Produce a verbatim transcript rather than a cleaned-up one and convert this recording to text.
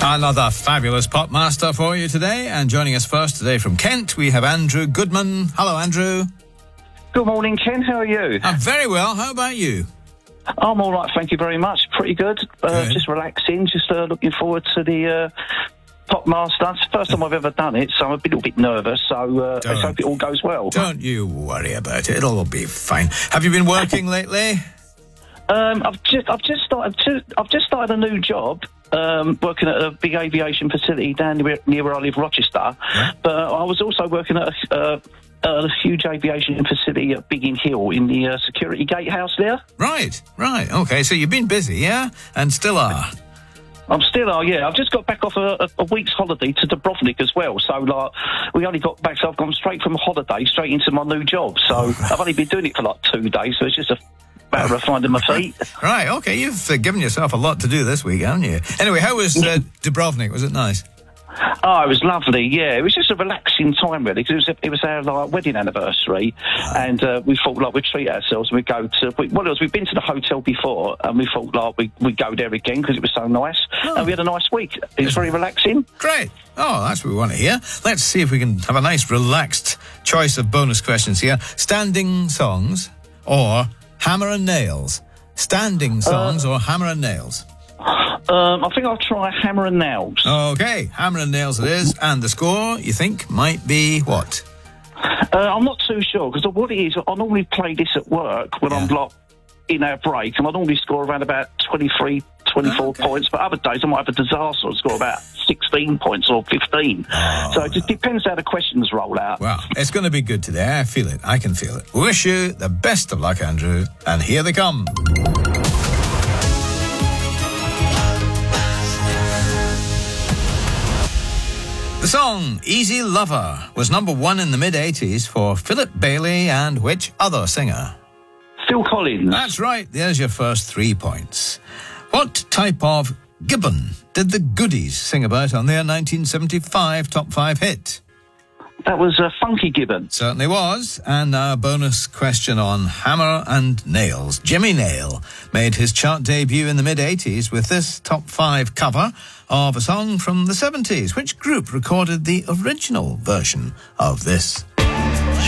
Another fabulous pop master for you today, and joining us first today from Kent, we have Andrew Goodman. Hello, Andrew. Good morning, Ken. How are you? I'm very well. How about you? I'm all right, thank you very much. Pretty good. Uh, Good. just relaxing, just uh, looking forward to the uh, Pop Master. It's the first time I've ever done it, so I'm a little bit nervous, so uh, let's hope it all goes well. Don't you worry about it. It'll all be fine. Have you been working lately? Um, I've just, I've just started, to, I've just started a new job. Um, working at a big aviation facility down near, near where I live, Rochester. Yeah. But uh, I was also working at a, uh, a huge aviation facility at Biggin Hill in the uh, security gatehouse there. Right, right. Okay, so you've been busy, yeah? And still are. I'm still, oh yeah, I've just got back off a, a, a week's holiday to Dubrovnik as well. So, like, we only got back, so I've gone straight from a holiday straight into my new job. So, I've only been doing it for like two days, so it's just a matter of finding my feet. Right, okay, you've uh, given yourself a lot to do this week, haven't you? Anyway, how was uh, Dubrovnik? Was it nice? Oh, it was lovely, yeah. It was just a relaxing time, really, because it was, a, it was our like, wedding anniversary, and uh, we thought, like, we'd treat ourselves and we'd go to... We, well, it was, we'd been to the hotel before, and we thought, like, we, we'd go there again because it was so nice, Oh. and we had a nice week. It was very relaxing. Great. Oh, that's what we want to hear. Let's see if we can have a nice, relaxed choice of bonus questions here. Standing songs or hammer and nails? Standing songs uh, or hammer and nails? Um, I think I'll try hammer and nails. Okay, hammer and nails it is. And the score, you think, might be what? Uh, I'm not too sure, because what it is, I normally play this at work when Yeah. I'm like in our break, and I normally score around about twenty-three, twenty-four Okay. points, but other days I might have a disaster and score about sixteen points or fifteen. Oh, so it just depends how the questions roll out. Well, it's going to be good today. I feel it. I can feel it. Wish you the best of luck, Andrew. And here they come. The song Easy Lover was number one in the mid-eighties for Philip Bailey and which other singer? Phil Collins. That's right. There's your first three points. What type of gibbon did the Goodies sing about on their nineteen seventy-five top five hit? That was uh, Funky Gibbon. Certainly was. And now a bonus question on hammer and nails. Jimmy Nail made his chart debut in the mid-eighties with this top five cover of a song from the seventies. Which group recorded the original version of this